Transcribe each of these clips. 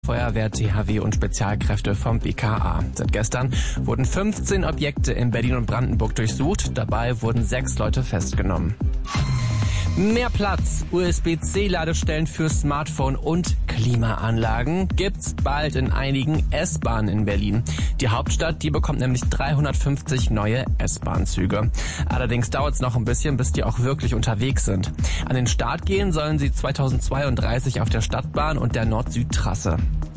Feuerwehr, THW und Spezialkräfte vom BKA. Seit gestern wurden 15 Objekte in Berlin und Brandenburg durchsucht. Dabei wurden 6 Leute festgenommen. Mehr Platz, USB-C-Ladestellen für Smartphone und Klimaanlagen gibt's bald in einigen S-Bahnen in Berlin. Die Hauptstadt, die bekommt nämlich 350 neue S-Bahn-Züge. Allerdings dauert's noch ein bisschen, bis die auch wirklich unterwegs sind. An den Start gehen sollen sie 2032 auf der Stadtbahn und der Nord-Süd-Trasse.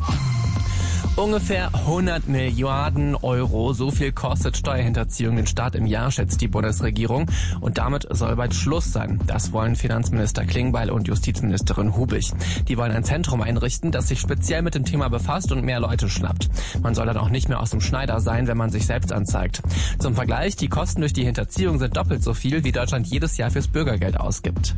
Ungefähr 100 Milliarden Euro, so viel kostet Steuerhinterziehung den Staat im Jahr, schätzt die Bundesregierung. Und damit soll bald Schluss sein. Das wollen Finanzminister Klingbeil und Justizministerin Hubig. Die wollen ein Zentrum einrichten, das sich speziell mit dem Thema befasst und mehr Leute schnappt. Man soll dann auch nicht mehr aus dem Schneider sein, wenn man sich selbst anzeigt. Zum Vergleich, die Kosten durch die Hinterziehung sind doppelt so viel, wie Deutschland jedes Jahr fürs Bürgergeld ausgibt.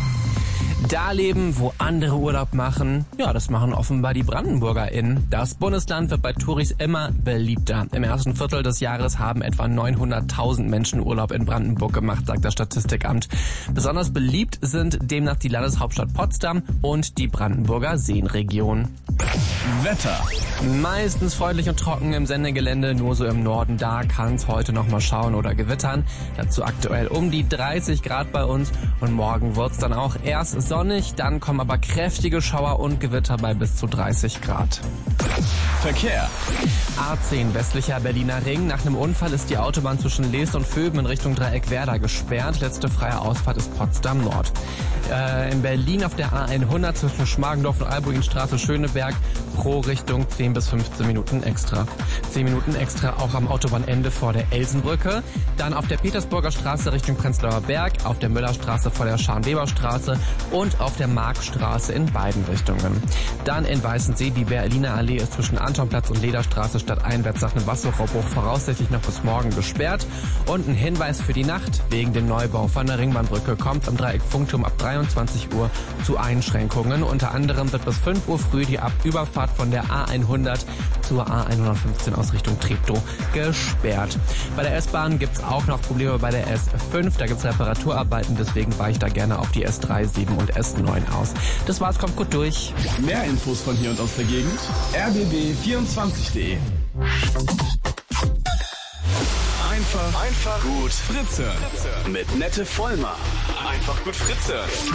Da leben, wo andere Urlaub machen, ja, das machen offenbar die BrandenburgerInnen. Das Bundesland wird bei Touris immer beliebter. Im ersten Viertel des Jahres haben etwa 900.000 Menschen Urlaub in Brandenburg gemacht, sagt das Statistikamt. Besonders beliebt sind demnach die Landeshauptstadt Potsdam und die Brandenburger Seenregion. Wetter. Meistens freundlich und trocken im Sendegelände, nur so im Norden, da kann es heute noch mal schauen oder gewittern. Dazu aktuell um die 30 Grad bei uns und morgen wird's dann auch erst sonnig, dann kommen aber kräftige Schauer und Gewitter bei bis zu 30 Grad. Verkehr. A10 westlicher Berliner Ring. Nach einem Unfall ist die Autobahn zwischen Leest und Vöben in Richtung Dreieck-Werder gesperrt. Letzte freie Ausfahrt ist Potsdam Nord. In Berlin auf der A100 zwischen Schmargendorf und Albuinstraße Schöneberg pro Richtung 10 bis 15 Minuten extra. 10 Minuten extra auch am Autobahnende vor der Elsenbrücke. Dann auf der Petersburger Straße Richtung Prenzlauer Berg, auf der Müllerstraße vor der Scharnweberstraße und auf der Markstraße in beiden Richtungen. Dann in Weißensee die Berliner Allee ist zwischen Antonplatz und Lederstraße stadteinwärts nach einem Wasserrohrbruch voraussichtlich noch bis morgen gesperrt. Und ein Hinweis für die Nacht: wegen dem Neubau von der Ringbahnbrücke kommt am Dreieck Funkturm ab 23 Uhr zu Einschränkungen. Unter anderem wird bis 5 Uhr früh die Überfahrt von der A100 zur A115 aus Richtung Treptow gesperrt. Bei der S-Bahn gibt's auch noch Probleme bei der S5. Da gibt's Reparaturarbeiten, deswegen weiche ich da gerne auf die S3, 7 und S9 aus. Das war's, kommt gut durch. Mehr Infos von hier und aus der Gegend. rbb24.de. Einfach gut Fritze. Mit Nette Vollmer. Einfach gut Fritze.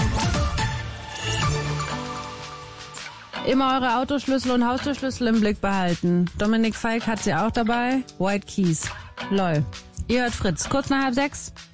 Immer eure Autoschlüssel und Haustürschlüssel im Blick behalten. Dominik Falk hat sie auch dabei. White Keys. LOL. Ihr hört Fritz. Kurz nach 5:30.